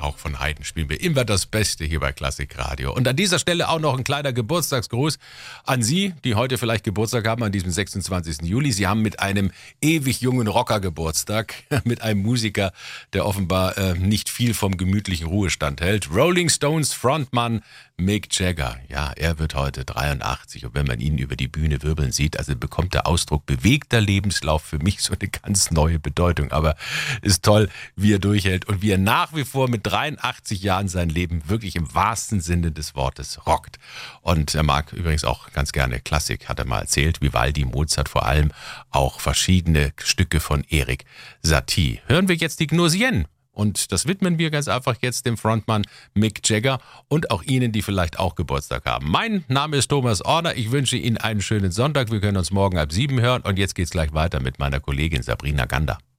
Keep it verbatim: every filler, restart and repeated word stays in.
Hauch von Haydn spielen wir immer das Beste hier bei Klassikradio. Und an dieser Stelle auch noch ein kleiner Geburtstagsgruß an Sie, die heute vielleicht Geburtstag haben, an diesem sechsundzwanzigsten Juli. Sie haben mit einem ewig jungen Rocker Geburtstag, mit einem Musiker, der offenbar äh, nicht viel vom gemütlichen Ruhestand hält. Rolling Stones Frontmann Mick Jagger. Ja, er wird heute dreiundachtzig und wenn man ihn über die Bühne wirbeln sieht, also bekommt der Ausdruck bewegter Lebenslauf für mich so eine ganz neue Bedeutung. Aber ist toll, wie er durchhält und wie er nach wie vor mit dreiundachtzig Jahren sein Leben wirklich im wahrsten Sinne des Wortes rockt. Und er mag übrigens auch ganz gerne Klassik, hat er mal erzählt, Vivaldi, Mozart, vor allem auch verschiedene Stücke von Erik Satie. Hören wir jetzt die Gnosien. Und das widmen wir ganz einfach jetzt dem Frontmann Mick Jagger und auch Ihnen, die vielleicht auch Geburtstag haben. Mein Name ist Thomas Orner. Ich wünsche Ihnen einen schönen Sonntag. Wir können uns morgen ab sieben hören. Und jetzt geht's gleich weiter mit meiner Kollegin Sabrina Gander.